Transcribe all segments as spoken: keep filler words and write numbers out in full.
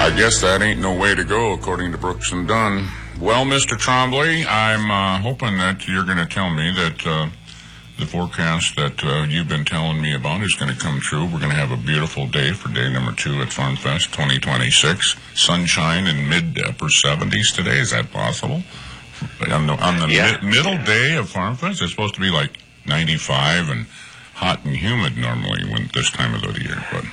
I guess that ain't no way to go, according to Brooks and Dunn. Well, Mister Trombley, I'm uh, hoping that you're going to tell me that uh, the forecast that uh, you've been telling me about is going to come true. We're going to have a beautiful day for day number two at Farm Fest twenty twenty-six. Sunshine in mid to upper seventies today. Is that possible? On the, on the yeah. mi- middle day of Farm Fest, it's supposed to be like ninety-five and hot and humid normally when this time of the year. But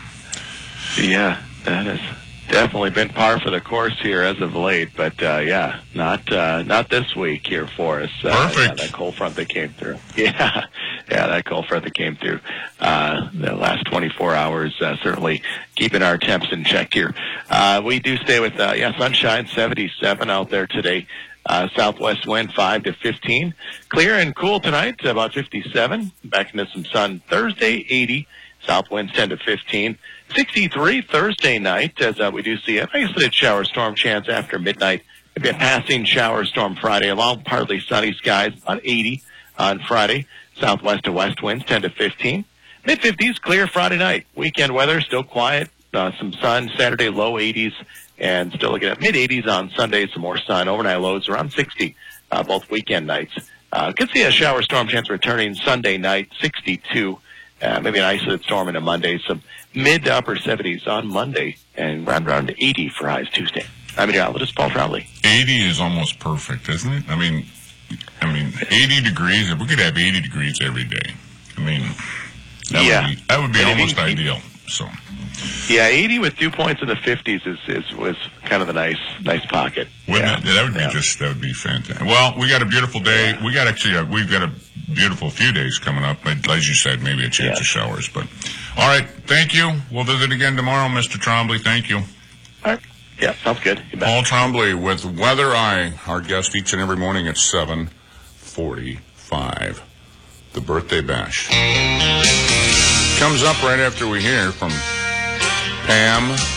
yeah, that is definitely been par for the course here as of late, but uh, yeah, not uh, not this week here for us. Uh, Perfect. Yeah, that cold front that came through. Yeah, yeah, that cold front that came through uh, the last twenty-four hours, uh, certainly keeping our temps in check here. Uh, we do stay with uh, yeah, sunshine, seventy-seven out there today. Uh, southwest wind five to fifteen. Clear and cool tonight, about fifty-seven. Back into some sun Thursday, eighty. South winds ten to fifteen. sixty-three Thursday night, as uh, we do see an isolated shower storm chance after midnight. Maybe a passing shower storm Friday, along partly sunny skies, about eighty on Friday. Southwest to west winds ten to fifteen. mid-fifties, clear Friday night. Weekend weather, still quiet. Uh, some sun Saturday, low eighties. And still looking at mid-eighties on Sunday, some more sun. Overnight lows around sixty, uh, both weekend nights. Uh, could see a shower storm chance returning Sunday night, sixty-two. Uh, maybe an isolated storm into Monday. Some mid to upper seventies on Monday, and round around to eighty for highs Tuesday. I'm meteorologist Paul Trombley. eighty is almost perfect, isn't it? I mean, I mean, eighty degrees. If we could have eighty degrees every day, I mean, that yeah, would be, that would be and almost eighty, ideal. So, yeah, eighty with dew points in the fifties is is was kind of a nice nice pocket. Wouldn't yeah. it? That would be yeah. just that would be fantastic. Well, we got a beautiful day. Yeah. We got actually a, we've got a beautiful few days coming up. But as you said, maybe a chance yeah. of showers. But all right, thank you. We'll visit again tomorrow, Mister Trombley. Thank you. All right. Yeah, sounds good. Paul Trombley with Weather Eye, our guest each and every morning at seven forty-five. The Birthday Bash comes up right after we hear from Pam